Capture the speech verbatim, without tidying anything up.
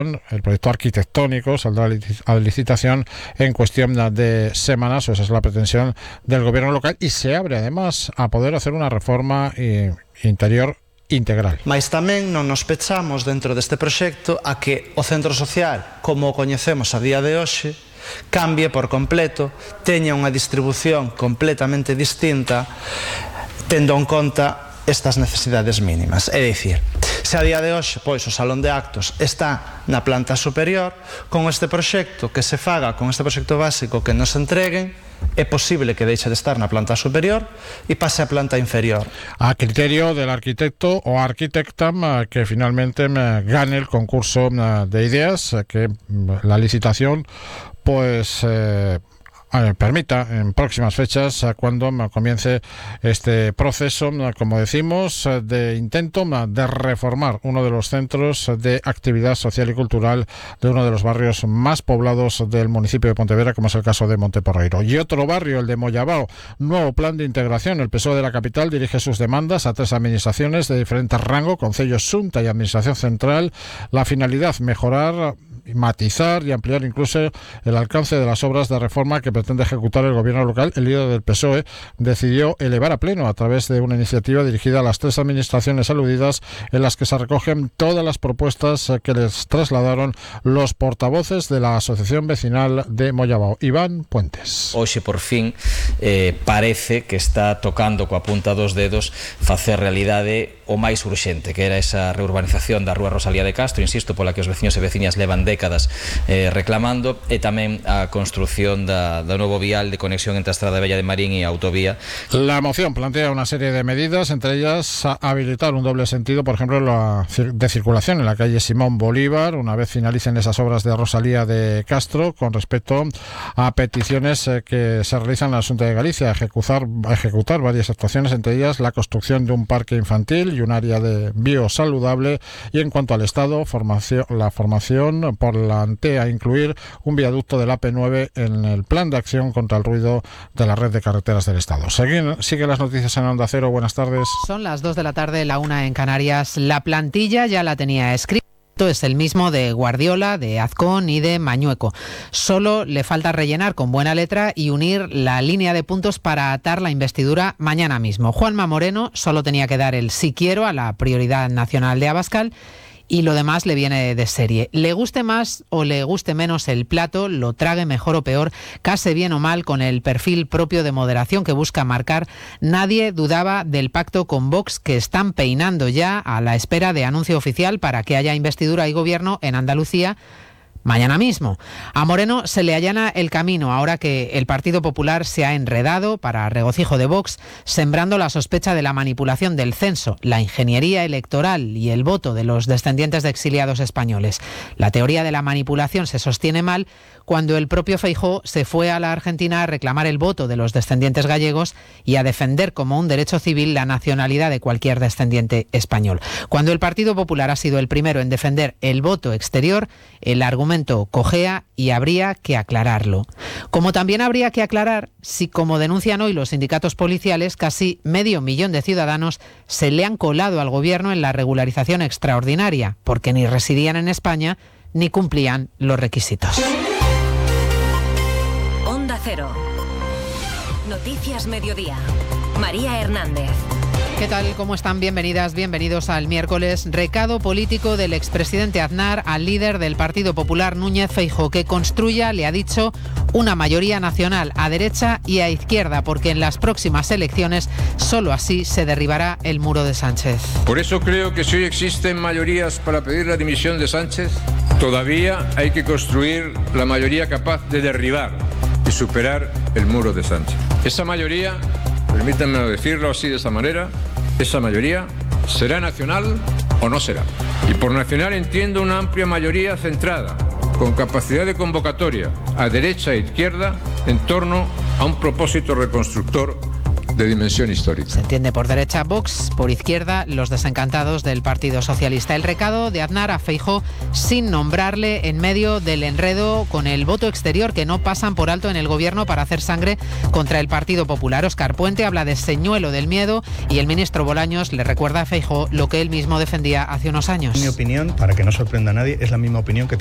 El proyecto arquitectónico saldrá a licitación en cuestión de semanas, o esa es la pretensión del gobierno local, y se abre además a poder hacer una reforma interior integral. Mais tamén non nos pechamos dentro deste proxecto a que o centro social, como o coñecemos a día de hoxe, cambie por completo, teña unha distribución completamente distinta, tendo en conta estas necesidades mínimas. É dicir, se a día de hoxe pois o salón de actos está na planta superior, con este proxecto que se faga, con este proxecto básico que nos entreguen, é posible que deixe de estar na planta superior e pase a planta inferior. A criterio del arquitecto o arquitecta que finalmente gane el concurso de ideas, que la licitación pues eh, permita en próximas fechas, cuando comience este proceso, como decimos, de intento de reformar uno de los centros de actividad social y cultural de uno de los barrios más poblados del municipio de Pontevedra, como es el caso de Monteporreiro. Y otro barrio, el de Mollabao, nuevo plan de integración. El P S O E de la capital dirige sus demandas a tres administraciones de diferente rango, Concello, Xunta y Administración Central. La finalidad, mejorar, matizar y ampliar incluso el alcance de las obras de reforma que pretende ejecutar el gobierno local. El líder del P S O E decidió elevar a pleno a través de una iniciativa dirigida a las tres administraciones aludidas, en las que se recogen todas las propuestas que les trasladaron los portavoces de la Asociación Vecinal de Mollabao. Iván Puentes. Hoxe, por fin, eh, parece que está tocando coa punta dos dedos facer realidade o máis urxente, que era esa reurbanización da Rúa Rosalía de Castro, insisto, pola que os veciños e veciñas levan décadas eh, reclamando, e tamén a construción da, da novo vial de conexión entre a Estrada Bella de Marín e a autovía. La moción plantea una serie de medidas, entre ellas habilitar un doble sentido, por ejemplo, la de circulación en la calle Simón Bolívar, una vez finalicen esas obras de Rosalía de Castro, con respecto a peticiones eh, que se realizan en la Xunta de Galicia, a ejecutar, a ejecutar varias actuaciones, entre ellas la construcción de un parque infantil y un área de biosaludable, y en cuanto al Estado, formación, la formación plantea incluir un viaducto del A P nueve en el plan de acción contra el ruido de la red de carreteras del Estado. Siguen, sigue las noticias en Onda Cero. Buenas tardes. Son las dos de la tarde, la una en Canarias. La plantilla ya la tenía escrita. Es el mismo de Guardiola, de Azcón y de Mañueco. Solo le falta rellenar con buena letra y unir la línea de puntos para atar la investidura mañana mismo. Juanma Moreno solo tenía que dar el sí quiero a la prioridad nacional de Abascal, y lo demás le viene de serie. Le guste más o le guste menos el plato, lo trague mejor o peor, case bien o mal con el perfil propio de moderación que busca marcar, nadie dudaba del pacto con Vox, que están peinando ya a la espera de anuncio oficial para que haya investidura y gobierno en Andalucía mañana mismo. A Moreno se le allana el camino ahora que el Partido Popular se ha enredado, para regocijo de Vox, sembrando la sospecha de la manipulación del censo, la ingeniería electoral y el voto de los descendientes de exiliados españoles. La teoría de la manipulación se sostiene mal cuando el propio Feijóo se fue a la Argentina a reclamar el voto de los descendientes gallegos y a defender como un derecho civil la nacionalidad de cualquier descendiente español. Cuando el Partido Popular ha sido el primero en defender el voto exterior, el argumento cojea y habría que aclararlo. Como también habría que aclarar si, como denuncian hoy los sindicatos policiales, casi medio millón de ciudadanos se le han colado al gobierno en la regularización extraordinaria, porque ni residían en España ni cumplían los requisitos. Onda Cero. Noticias Mediodía. María Hernández. ¿Qué tal? ¿Cómo están? Bienvenidas, bienvenidos al miércoles. Recado político del expresidente Aznar al líder del Partido Popular, Núñez Feijóo, que construya, le ha dicho, una mayoría nacional a derecha y a izquierda, porque en las próximas elecciones solo así se derribará el muro de Sánchez. Por eso creo que si hoy existen mayorías para pedir la dimisión de Sánchez, todavía hay que construir la mayoría capaz de derribar y superar el muro de Sánchez. Esa mayoría, permítanme decirlo así de esa manera, esa mayoría será nacional o no será. Y por nacional entiendo una amplia mayoría centrada, con capacidad de convocatoria a derecha e izquierda en torno a un propósito reconstructor de dimensión histórica. Se entiende por derecha Vox, por izquierda los desencantados del Partido Socialista. El recado de Aznar a Feijóo sin nombrarle en medio del enredo con el voto exterior que no pasan por alto en el gobierno para hacer sangre contra el Partido Popular. Óscar Puente habla de señuelo del miedo y el ministro Bolaños le recuerda a Feijóo lo que él mismo defendía hace unos años. Mi opinión, para que no sorprenda a nadie, es la misma opinión que